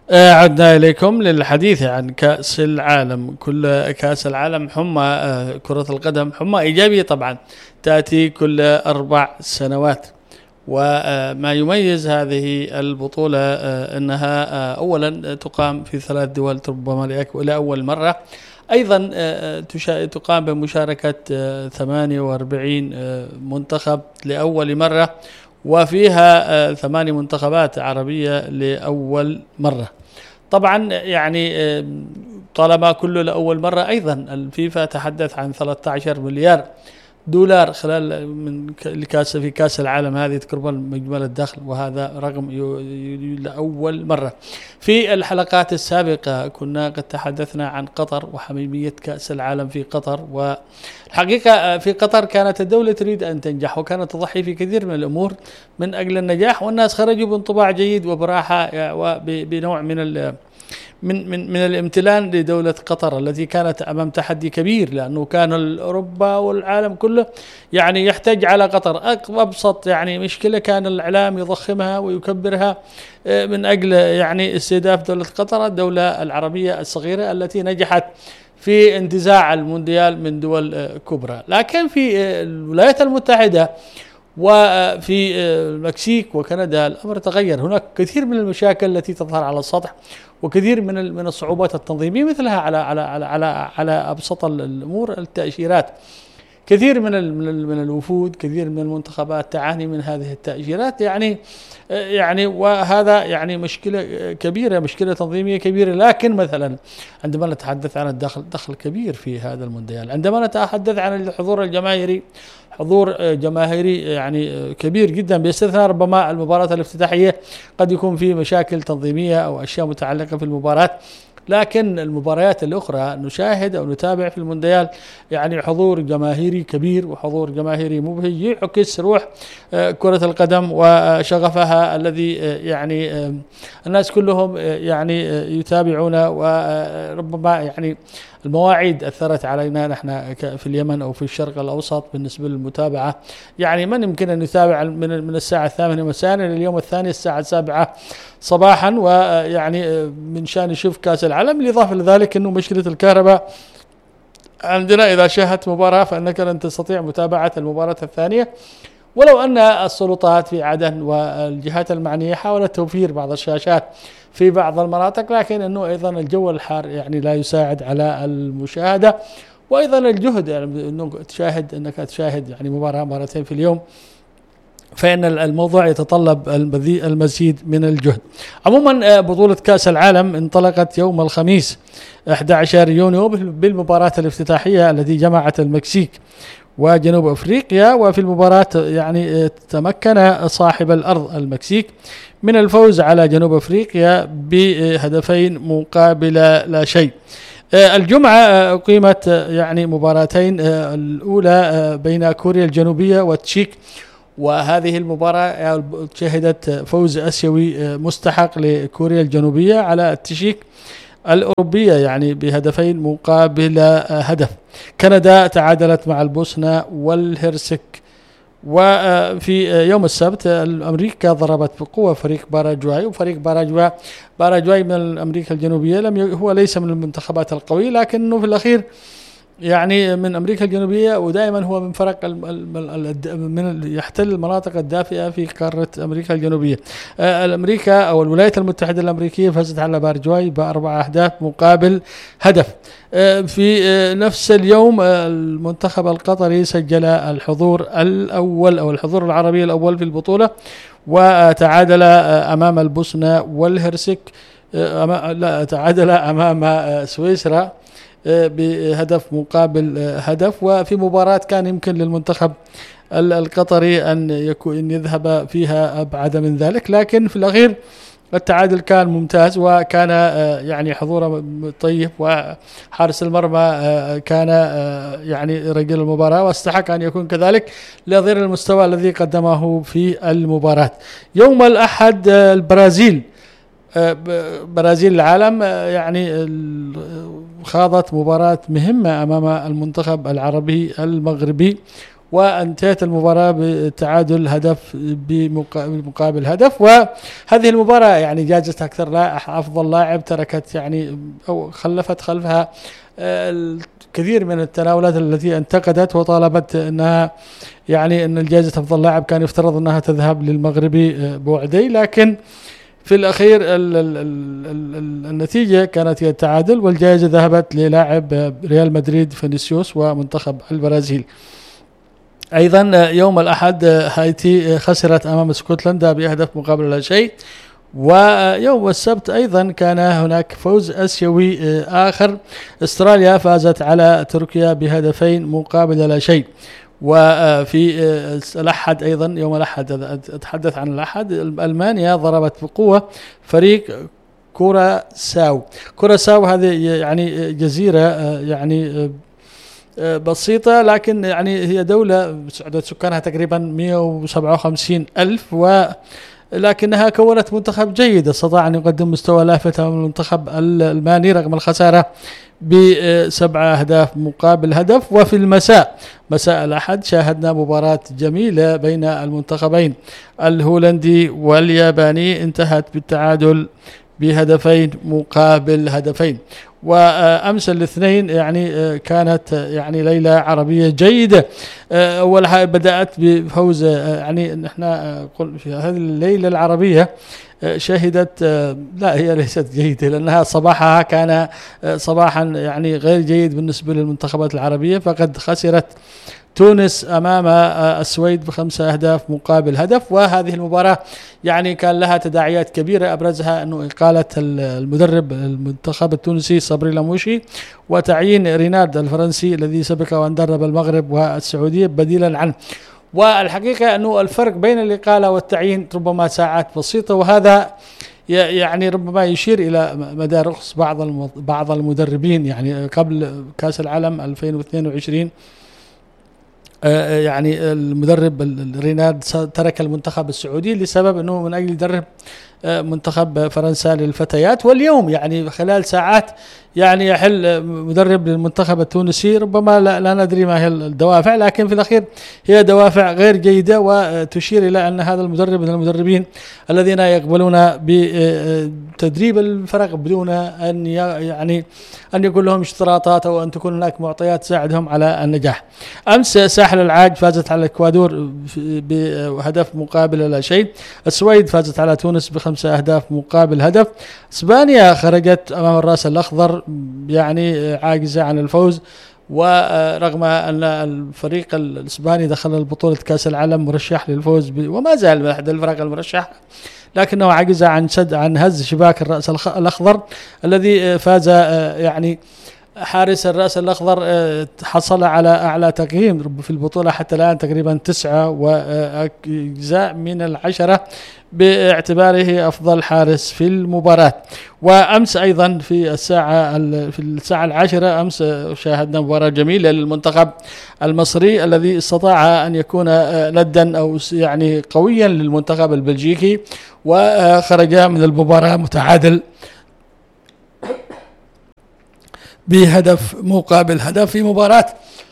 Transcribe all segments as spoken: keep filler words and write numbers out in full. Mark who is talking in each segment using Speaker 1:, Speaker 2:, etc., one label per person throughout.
Speaker 1: آه، عدنا إليكم للحديث عن كأس العالم. كل كأس العالم حمى آه، كرة القدم حمى إيجابية طبعا، تأتي كل أربع سنوات. وما يميز هذه البطولة آه، أنها آه، أولا تقام في ثلاث دول ربما لأول مرة. أيضا آه، تشا- تقام بمشاركة آه، ثمانية وأربعين آه، منتخب لأول مرة، وفيها آه، ثماني منتخبات عربية لأول مرة. طبعا يعني آه، طالما كله لأول مرة، أيضا الفيفا تحدث عن ثلاثة عشر مليار دولار خلال من ك- لكاس في كاس العالم هذه تقريبا مجمل الدخل، وهذا رقم ي- ي- لأول مرة. في الحلقات السابقة كنا قد تحدثنا عن قطر وحميمية كأس العالم في قطر، والحقيقة في قطر كانت الدولة تريد أن تنجح، وكانت تضحي في كثير من الأمور من أجل النجاح، والناس خرجوا بانطباع جيد وبراحة وبنوع من ال من من من الامتنان لدولة قطر التي كانت أمام تحدي كبير، لأنه كان أوروبا والعالم كله يعني يحتج على قطر. أبسط يعني مشكلة كان الإعلام يضخمها ويكبرها آه، من أجل يعني استهداف دولة قطر، الدولة العربية الصغيرة التي نجحت في انتزاع المونديال من دول آه، كبرى. لكن في آه، الولايات المتحدة وفي المكسيك وكندا الأمر تغير. هناك كثير من المشاكل التي تظهر على السطح، وكثير من من الصعوبات التنظيمية، مثلها على على على على, على أبسط الأمور التأشيرات. كثير من ال- من ال- من الوفود، كثير من المنتخبات تعاني من هذه التأشيرات، يعني يعني وهذا يعني مشكلة كبيرة، مشكلة تنظيمية كبيرة. لكن مثلا عندما نتحدث عن الدخل، دخل كبير في هذا المونديال. عندما نتحدث عن الحضور الجماهيري، حضور جماهيري يعني كبير جدا، باستثناء ربما المباراة الافتتاحية قد يكون في مشاكل تنظيمية أو أشياء متعلقة في المباراة. لكن المباريات الأخرى نشاهد أو نتابع في المونديال يعني حضور جماهيري كبير وحضور جماهيري مبهج، يعكس روح آه، كرة القدم وشغفها الذي آه، يعني آه، الناس كلهم آه، يعني آه، يتابعون. وربما يعني المواعيد أثرت علينا نحن ك- في اليمن أو في الشرق الأوسط بالنسبة للمتابعة. يعني من يمكن أن يتابع من من الساعة الثامنة مساء إلى اليوم الثاني الساعة السابعة صباحا، ويعني من شان يشوف كأس العالم. بالإضافة لذلك أنه مشكلة الكهرباء عندنا، إذا شاهدت مباراة فإنك لن تستطيع متابعة المباراة الثانية، ولو أن السلطات في عدن والجهات المعنية حاولت توفير بعض الشاشات في بعض المناطق، لكن أنه أيضا الجو الحار يعني لا يساعد على المشاهدة. وأيضا الجهد، يعني أنه تشاهد أنك تشاهد يعني مباراة مرتين في اليوم، فإن الموضوع يتطلب المزيد من الجهد. عموما بطولة كأس العالم انطلقت يوم الخميس أحد عشر يونيو بالمباراة الافتتاحية التي جمعت المكسيك وجنوب أفريقيا. وفي المباراة يعني تمكن صاحب الأرض المكسيك من الفوز على جنوب أفريقيا بهدفين مقابل لا شيء. الجمعة أقيمت يعني مباراتين، الأولى بين كوريا الجنوبية والتشيك، وهذه المباراة شهدت فوز آسيوي مستحق لكوريا الجنوبية على التشيك الأوروبية يعني بهدفين مقابل هدف. كندا تعادلت مع البوسنة والهرسك. وفي يوم السبت أمريكا ضربت بقوة فريق باراجواي، وفريق باراجواي باراجواي من أمريكا الجنوبية لم ي... هو ليس من المنتخبات القوية، لكنه في الأخير يعني من أمريكا الجنوبية، ودائما هو من فرق من يحتل المناطق الدافئة في قارة أمريكا الجنوبية. الأمريكا أو الولايات المتحدة الأمريكية فازت على باراجواي بأربع أهداف مقابل هدف. في نفس اليوم المنتخب القطري سجل الحضور الأول أو الحضور العربي الأول في البطولة، وتعادل أمام البوسنة والهرسك، لا تعادل أمام سويسرا بهدف مقابل هدف. وفي مباراة كان يمكن للمنتخب القطري أن يكون يذهب فيها أبعد من ذلك، لكن في الأخير التعادل كان ممتاز، وكان يعني حضوره طيب، وحارس المرمى كان يعني رجل المباراة واستحق أن يكون كذلك لغير المستوى الذي قدمه في المباراة. يوم الأحد البرازيل برازيل العالم يعني خاضت مباراة مهمة أمام المنتخب العربي المغربي، وانتهت المباراة بتعادل هدف بمقابل هدف. وهذه المباراة يعني جازت أكثر لا أفضل لاعب، تركت يعني أو خلفت خلفها الكثير من التناولات التي انتقدت وطالبت أنها يعني أن الجائزة أفضل لاعب كان يفترض أنها تذهب للمغربي بوعدي، لكن في الأخير ال ال ال ال النتيجة كانت هي التعادل، والجائزة ذهبت للاعب ريال مدريد فينيسيوس ومنتخب البرازيل. أيضا يوم الأحد هايتي خسرت أمام اسكتلندا بهدف مقابل لا شيء. ويوم السبت أيضا كان هناك فوز آسيوي آخر، استراليا فازت على تركيا بهدفين مقابل لا شيء. وفي الأحد أيضا يوم الأحد أتحدث عن الأحد، ألمانيا ضربت بقوة فريق كوراساو. كوراساو هذه يعني جزيرة يعني بسيطة، لكن يعني هي دولة عدد سكانها تقريبا مئة وسبعة وخمسين ألف، ولكنها كونت منتخب جيد استطاع أن يقدم مستوى لافت أمام المنتخب الألماني رغم الخسارة بسبعة أهداف مقابل هدف. وفي المساء مساء الأحد شاهدنا مباراة جميلة بين المنتخبين الهولندي والياباني، انتهت بالتعادل بهدفين مقابل هدفين. وأمس الاثنين يعني كانت يعني ليلة عربية جيدة. أولها بدأت بفوز، يعني نحن قل في هذه الليلة العربية شهدت، لا هي ليست جيدة لأنها صباحها كان صباحا يعني غير جيد بالنسبة للمنتخبات العربية، فقد خسرت تونس أمام السويد بخمسة أهداف مقابل هدف. وهذه المباراة يعني كان لها تداعيات كبيرة، أبرزها أنه إقالة المدرب المنتخب التونسي صبري لموشي، وتعيين رينارد الفرنسي الذي سبق وأن درب المغرب والسعودية بديلا عنه. والحقيقة أنه الفرق بين الإقالة والتعيين ربما ساعات بسيطة، وهذا يعني ربما يشير إلى مدى رخص بعض بعض المدربين. يعني قبل كأس العالم ألفين واثنين وعشرين يعني المدرب رينارد ترك المنتخب السعودي لسبب أنه من أجل يدرب منتخب فرنسا للفتيات، واليوم يعني خلال ساعات يعني يحل مدرب للمنتخب التونسي. ربما لا, لا ندري ما هي الدوافع، لكن في الأخير هي دوافع غير جيدة، وتشير إلى أن هذا المدرب من المدربين الذين يقبلون بتدريب الفرق بدون أن يعني أن يكون لهم اشتراطات أو أن تكون هناك معطيات تساعدهم على النجاح. أمس ساحل العاج فازت على الإكوادور بهدف مقابل لا شيء. السويد فازت على تونس بخمسة أهداف مقابل هدف. اسبانيا خرجت أمام الرأس الأخضر يعني عاجزة عن الفوز، ورغم أن الفريق الإسباني دخل البطولة كأس العالم مرشح للفوز وما زال من أحد الفرق المرشح، لكنه عجز عن سد عن هز شباك الرأس الأخضر الذي فاز. يعني حارس الرأس الأخضر حصل على أعلى تقييم في البطولة حتى الآن تقريبا تسعة وأجزاء من العشرة باعتباره أفضل حارس في المباراة. وأمس أيضا في الساعة في الساعة العاشرة أمس شاهدنا مباراة جميلة للمنتخب المصري الذي استطاع أن يكون لدا أو يعني قويا للمنتخب البلجيكي، وخرج من المباراة متعادل بهدف مقابل هدف في مباراة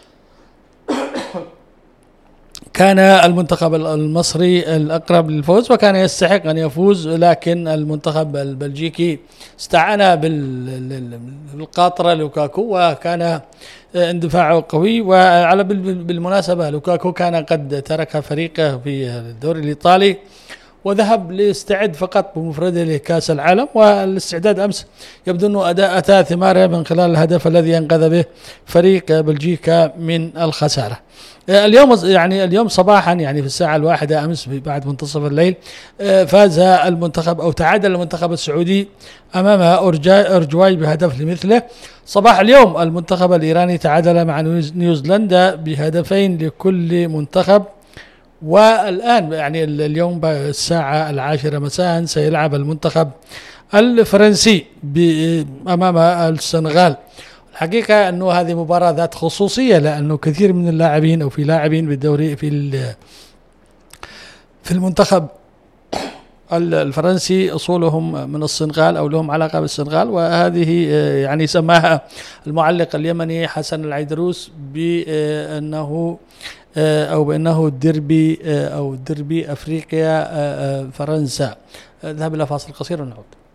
Speaker 1: كان المنتخب المصري الأقرب للفوز وكان يستحق أن يفوز، لكن المنتخب البلجيكي استعان بالقاطرة لوكاكو وكان اندفاعه قوي. وعلى بالمناسبة لوكاكو كان قد ترك فريقه في الدوري الإيطالي وذهب ليستعد فقط بمفرده لكأس العالم، والاستعداد أمس يبدو أنه أداء أتى ثماره من خلال الهدف الذي أنقذ به فريق بلجيكا من الخسارة. اليوم يعني اليوم صباحا يعني في الساعة الواحدة أمس بعد منتصف الليل فاز المنتخب أو تعادل المنتخب السعودي أمام أورجواي بهدف لمثله. صباح اليوم المنتخب الإيراني تعادل مع نيوزيلندا بهدفين لكل منتخب. والآن يعني اليوم الساعة العاشرة مساء سيلعب المنتخب الفرنسي أمام السنغال. الحقيقة أنه هذه مباراة ذات خصوصية لأنه كثير من اللاعبين أو في لاعبين بالدوري في في المنتخب الفرنسي أصولهم من السنغال أو لهم علاقة بالسنغال، وهذه يعني سماها المعلق اليمني حسن العيدروس بأنه أو بأنه ديربي أو ديربي أفريقيا فرنسا. ذهب إلى فاصل قصير ونعود.